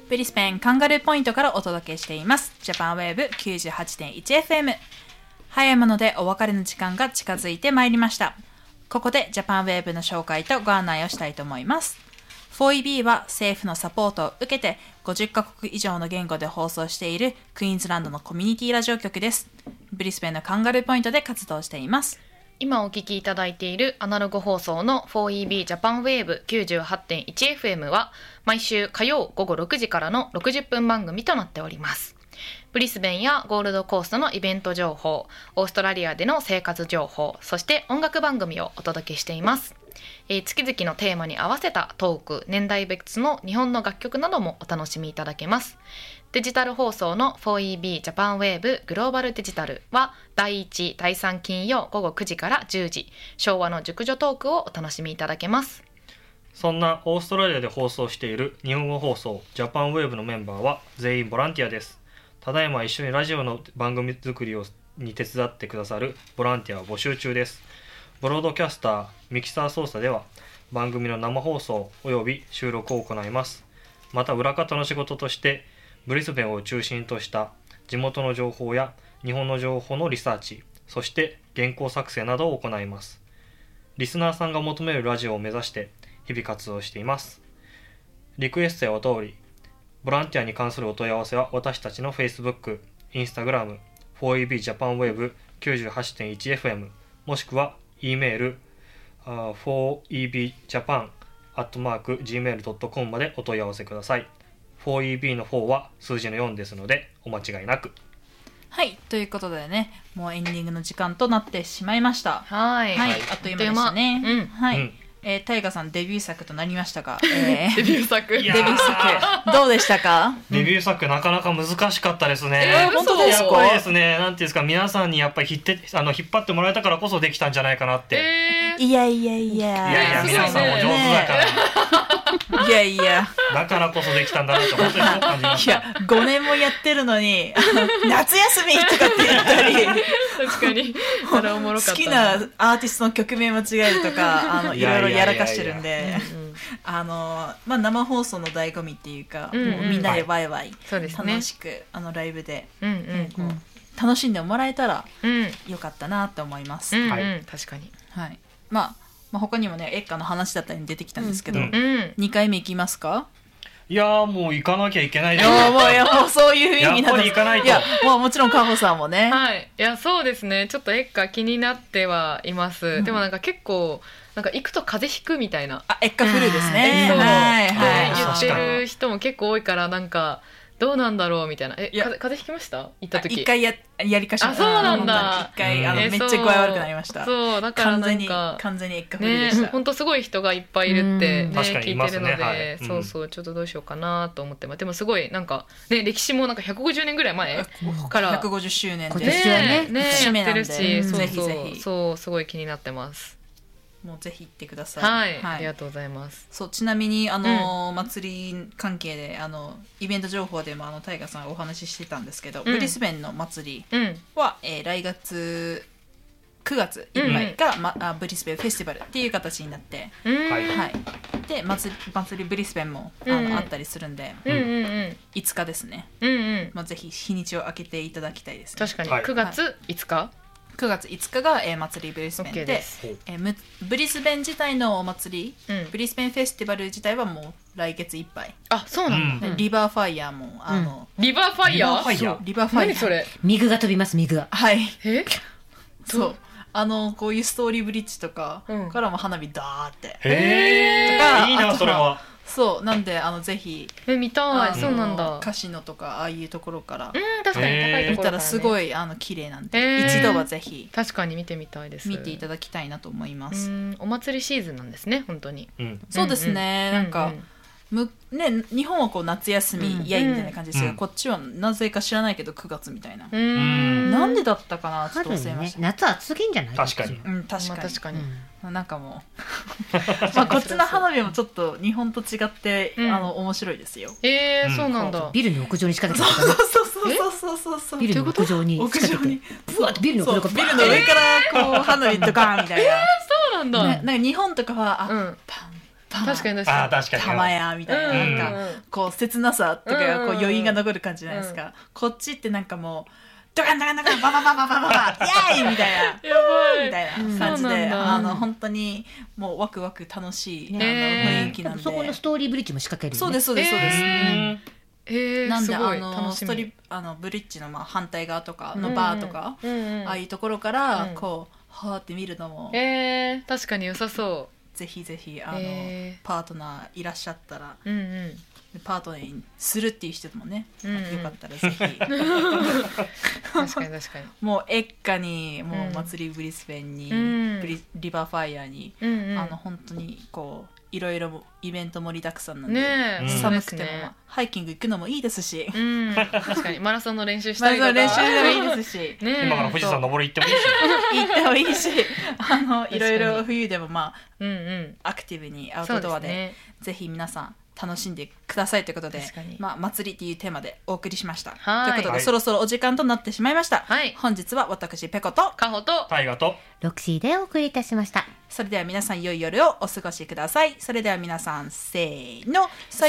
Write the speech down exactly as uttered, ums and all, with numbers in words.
ブリスベンカンガルーポイントからお届けしていますジャパンウェーブ きゅうじゅうはちてんいちエフエム。 早いものでお別れの時間が近づいてまいりました。ここでジャパンウェーブの紹介とご案内をしたいと思います。 フォーイービー は政府のサポートを受けてごじゅっカ国以上の言語で放送しているクイーンズランドのコミュニティラジオ局です。ブリスベンのカンガルーポイントで活動しています。 今お聞きいただいているアナログ放送の フォーイービー ジャパンウェーブ きゅうじゅうはちてんいちエフエム は毎週火曜午後ろくじからのろくじゅっぷん番組となっております。ブリスベンやゴールドコーストのイベント情報、オーストラリアでの生活情報、そして音楽番組をお届けしています。えー、月々のテーマに合わせたトーク、年代別の日本の楽曲などもお楽しみいただけます。デジタル放送の フォーイービー ジャパンウェーブグローバルデジタルはだいいち、だいさん金曜午後くじからじゅうじ、昭和の熟女トークをお楽しみいただけます。 そんなオーストラリアで放送している日本語放送ジャパンウェーブのメンバーは全員ボランティアです。ただいま一緒にラジオの番組作りをに手伝ってくださるボランティアを募集中です。ブロードキャスター、ミキサー操作では番組の生放送および収録を行います。また裏方の仕事としてブリスベンを中心とした地元の情報や日本の情報のリサーチ、そして原稿作成などを行います。リスナーさんが求めるラジオを目指して日々活動しています。リクエストやお便り、ボランティアに関するお問い合わせは私たちの Facebook、Instagram、フォーイービー ジャパンウェーブ きゅうじゅうはちてんいちエフエム もしくは E メール フォーイービージャパン アットマーク ジーメール ドットコム までお問い合わせください。フォーイービー のよんは数字のよんですのでお間違いなく。 はい、ということでね、もうエンディングの時間となってしまいました。 はい、 はい、あっという間でしたね。 うん、 はい、 うんえー、タイガさんデビュー作となりましたが、えー、 デビュー作デビュー作どうでしたか？ デビュー作なかなか難しかったですね。 えー、本当ですか？ やっぱりですね、なんていうんですか、皆さんにやっぱり引ってあの引っ張ってもらえたからこそできたんじゃないかなって。 えー、 いやいやいやいやいや、皆さんも上手だから、 ね、いやいやだからこそできたんだなって本当にそう感じました。 いやごねんもやってるのに夏休みとかって言ったり確かにあれおもろかった。 好きなアーティストの曲名間違えるとかあのいろいろやらかしてるんで、あの、まあ、生放送の醍醐味っていうか、うんうん、もうみんなでワイワイ楽しく、はい、あのライブで、うんうんこう楽しんでもらえたらよかったなって思います、 うんうん、 はい、 確かに、 はいまあ、まあ他にもねエッカの話だったりに出てきたんですけど、 うんうん、 にかいめいきますか？ いやーもう行かなきゃいけないです。 いやもういやもうそういう意味なんです。 やっぱり行かないと。 いやもうもちろんカホさんもね。 はい。いやそうですね。ちょっとエッカ気になってはいます。うん、でもなんか結構なんか行くと風邪ひくみたいな。 あエッカフルですね。 そうはいはい。 言ってる人も結構多いからなんかどうなんだろうみたいな。え風邪ひきました？行った時。 一回ややりかしました。あそうなんだ。 一回あの、 えー、 めっちゃ具合悪くなりました。 そうだからなんか完全にエッカフルでした。 本当、ね、すごい人がいっぱいいるって、ね、聞いてるので、 ねはい、 そうそうちょっとどうしようかなと思ってます。でもすごいなんかね歴史もなんかひゃくごじゅうねんぐらい前からひゃくごじゅっしゅうねんでねね節目やってるし、 うん、 そうそうぜひぜひそうすごい気になってます。 もうぜひ行ってください。 はい、はい、ありがとうございます。 そうちなみにあの、うん、祭り関係であのイベント情報でもあのタイガさんがお話ししてたんですけど、うん、ブリスベンの祭りは、うんえー、来月くがついっぱいが、うんま、あブリスベンフェスティバルっていう形になって、うんはいはい、で祭り、祭りブリスベンもあの、うん、あったりするんで、 うんうん、 いつかですね、 うんうんまあ、ぜひ日にちを空けていただきたいですね。 確かに、はい、くがついつかくがついつかが、えー、祭りブリスベン で, で、えー、ブリスベン自体のお祭り、うん、ブリスベンフェスティバル自体はもう来月いっぱい。 あそうなんだ、 うん、リバーファイヤーもあの、 うん、リバーファイヤーリバーファイヤー何それ？ ミグが飛びます。ミグがはいえそうあのこういうストーリーブリッジとかからも花火ダーって、 うん、へーいいなそれは。 そうなんであのぜひえ見たい。そうなんだ。 カシノとかああいうところから、 うん確かに高いところから、ね、 見たらすごいあの綺麗なんで一度はぜひ確かに見てみたいです。 見ていただきたいなと思います。 うんお祭りシーズンなんですね本当に、 うん、 そうですね、うんうん、なんか、むね、日本はこう夏休み、うん、イエイみたいな感じですけど、うん、こっちはなぜか知らないけどくがつみたいな。うんなんでだったかなちょっと忘れました、 ね、夏暑すぎんじゃない？ 確かに、 うん、確かに、 まあ、確かに、 うん、なんかもうまあこっちの花火もちょっと日本と違って、うん、あの面白いですよ。 えー、そうなんだ。 ビルの屋上に仕掛けてそうそうそうそうそうそうビルの屋上に仕掛けてブワッとビルのビルの上からこう花火とかみたいな。 えー、そうなんだ、 ね、なんか日本とかはあ、うん、パンパ確かに確かにあー確かに玉やみたいな、 うんなんかうんこう切なさとかがこううん余韻が残る感じじゃないですか、こっちってなんかもうドカンドカンドカンバババババババイエーイみたいなやばいみたいな感じそうなんで、 だあの本当にもうワクワク楽しい、あのへー雰囲気なんで、 そこのストーリーブリッジも仕掛けるよね。 そうですそうですそうです、 うんえー、 なんですあごいの楽しみストリあのブリッジのまあ反対側とかのバーとか、 うんうんうんああいうところからうんこうはーって見るのも、 えー、確かに良さそぜひぜひあの、 へーパートナーいらっしゃったらううんうんパートナーにするっていう人もね、 うんうんよかったらぜひ確かに確かにもうエッカにもううん祭りブリスベンに、 うんブリリバーファイヤーに、 うんうんあの本当にこういろいろイベント盛りだくさんなんで、 ねえ、 うん寒くても、 そうですねまあハイキング行くのもいいですし、 うん、確かにマラソンの練習しまあたりとか練習でもいいですしねえ今から富士山登り行ってもいいし行ってもいいしあのかにいろいろ冬でもまあうんうんアクティブにアウそうトドアでですねぜひ皆さん楽しんでくださいということで確かに、 まあ、祭りっていうテーマでお送りしました。 はいということで、 はいそろそろお時間となってしまいました。 はい本日は私ペコと、 カホと大河とロクシーでお送りいたしました。 それでは皆さん良い夜をお過ごしください。それでは皆さんせーの、さ